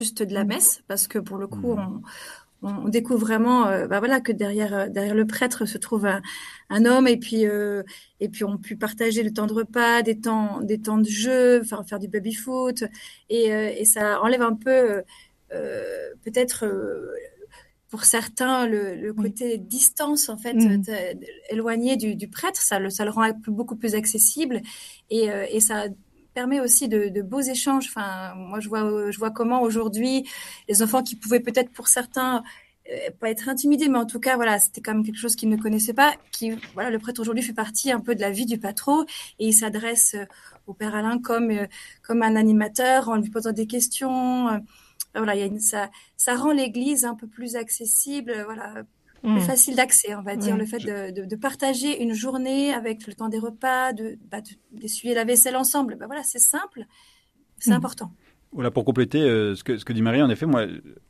juste de la messe, parce que pour le coup, on découvre vraiment que derrière le prêtre se trouve un homme et puis on peut partager le temps de repas, des temps de jeu, faire du baby foot et ça enlève un peu peut-être pour certains le Oui. côté distance en fait Mm. éloigné du prêtre, ça le rend beaucoup plus accessible et ça permet aussi de beaux échanges. Enfin, moi je vois comment aujourd'hui les enfants qui pouvaient peut-être pour certains pas être intimidés, mais en tout cas voilà, c'était quand même quelque chose qu'ils ne connaissaient pas. Qui voilà, le prêtre aujourd'hui fait partie un peu de la vie du patron et il s'adresse au père Alain comme un animateur en lui posant des questions. Voilà, ça rend l'Église un peu plus accessible, voilà, plus Mm. facile d'accès, on va dire, le Ouais. fait de partager une journée avec le temps des repas, d'essuyer la vaisselle ensemble. Ben voilà, c'est simple, c'est Mm. important. Voilà, pour compléter ce que dit Marie, en effet, moi,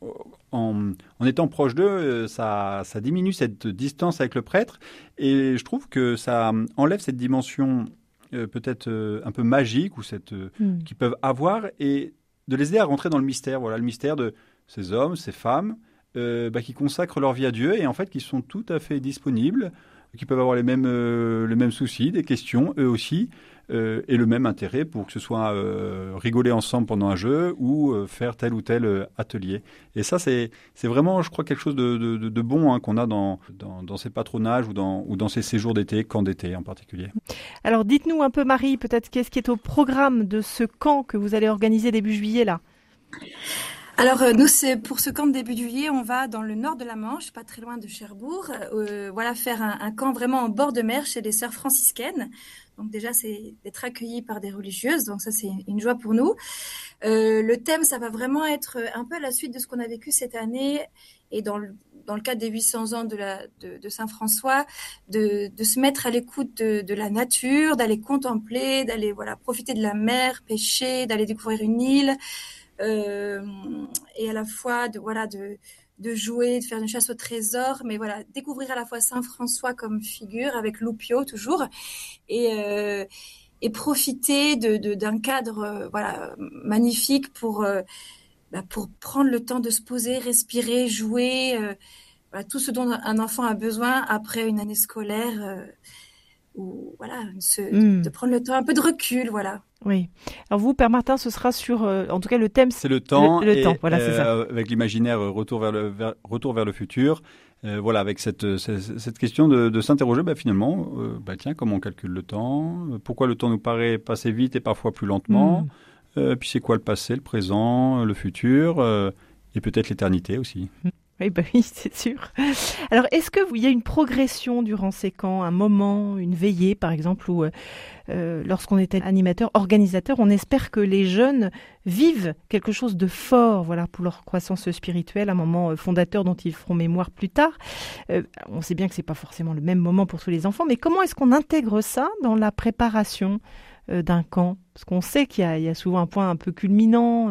en étant proche d'eux, ça diminue cette distance avec le prêtre et je trouve que ça enlève cette dimension peut-être un peu magique ou Mm. qu'ils peuvent avoir et de les aider à rentrer dans le mystère. Voilà, le mystère de ces hommes, ces femmes qui consacrent leur vie à Dieu et en fait qui sont tout à fait disponibles, qui peuvent avoir les mêmes soucis, des questions, eux aussi et le même intérêt pour que ce soit rigoler ensemble pendant un jeu ou faire tel ou tel atelier. Et ça, c'est vraiment, je crois, quelque chose de bon qu'on a dans ces patronages ou dans ces séjours d'été, camps d'été en particulier. Alors dites-nous un peu, Marie, peut-être qu'est-ce qui est au programme de ce camp que vous allez organiser début juillet là? Alors nous, c'est pour ce camp de début juillet, on va dans le nord de la Manche, pas très loin de Cherbourg, voilà, faire un camp vraiment en bord de mer chez les sœurs franciscaines. Donc déjà, c'est d'être accueilli par des religieuses, donc ça c'est une joie pour nous. Le thème, ça va vraiment être un peu à la suite de ce qu'on a vécu cette année et dans le cadre des 800 ans de Saint François, de se mettre à l'écoute de la nature, d'aller contempler, d'aller voilà profiter de la mer, pêcher, d'aller découvrir une île. Euh, et à la fois de jouer, de faire une chasse au trésor, mais voilà, découvrir à la fois Saint François comme figure, avec Loupio toujours, et, euh, et profiter d'un cadre voilà, magnifique pour prendre le temps de se poser, respirer, jouer, voilà, tout ce dont un enfant a besoin après une année scolaire, ou voilà, de Mm. prendre le temps, un peu de recul, voilà. Oui. Alors vous, Père Martin, ce sera sur, en tout cas, le thème, C'est le temps le temps. et Voilà, c'est ça. avec l'imaginaire retour vers le futur. Voilà, avec cette question de s'interroger, finalement, tiens, comment on calcule le temps? Pourquoi le temps nous paraît passer vite et parfois plus lentement? Mm. Puis c'est quoi le passé, le présent, le futur et peut-être l'éternité aussi. Oui, bah oui, c'est sûr. Alors, est-ce qu'il y a une progression durant ces camps, un moment, une veillée, par exemple, où lorsqu'on est animateur, organisateur, on espère que les jeunes vivent quelque chose de fort, voilà, pour leur croissance spirituelle, un moment fondateur dont ils feront mémoire plus tard. On sait bien que c'est pas forcément le même moment pour tous les enfants, mais comment est-ce qu'on intègre ça dans la préparation d'un camp? Parce qu'on sait il y a souvent un point un peu culminant,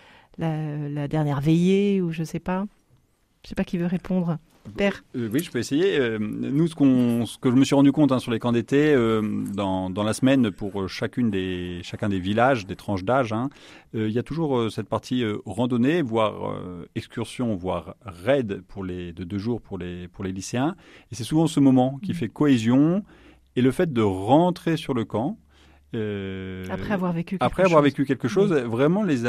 la dernière veillée, ou je sais pas. Je sais pas qui veut répondre. Père. Oui, je peux essayer. Nous, ce que je me suis rendu compte sur les camps d'été, dans la semaine, pour chacun des villages, des tranches d'âge, il y a toujours cette partie randonnée, voire excursion, voire raid de 2 jours pour les lycéens. Et c'est souvent ce moment qui fait cohésion et le fait de rentrer sur le camp. Après avoir vécu quelque chose, oui. Vraiment les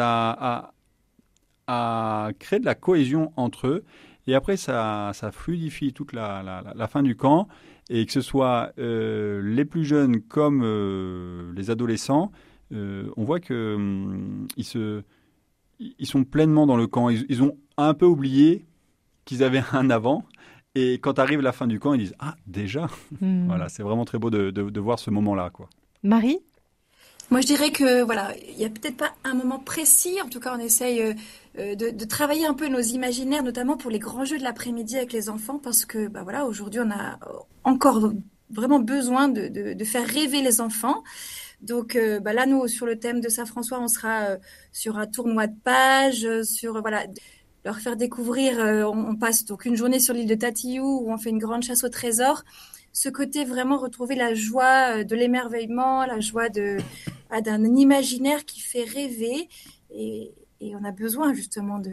a créé de la cohésion entre eux. Et après, ça fluidifie toute la fin du camp. Et que ce soit les plus jeunes comme les adolescents, on voit qu'ils sont pleinement dans le camp. Ils ont un peu oublié qu'ils avaient un avant. Et quand arrive la fin du camp, ils disent « Ah, déjà !» Voilà, c'est vraiment très beau de voir ce moment-là, quoi. Marie ? Moi, je dirais que voilà, il y a peut-être pas un moment précis. En tout cas, on essaye de travailler un peu nos imaginaires, notamment pour les grands jeux de l'après-midi avec les enfants, parce que voilà, aujourd'hui, on a encore vraiment besoin de faire rêver les enfants. Donc là, nous, sur le thème de Saint-François, on sera sur un tournoi de pages, sur voilà, leur faire découvrir. On passe donc une journée sur l'île de Tatillou où on fait une grande chasse au trésor. Ce côté vraiment retrouver la joie de l'émerveillement, la joie d'un imaginaire qui fait rêver et et on a besoin justement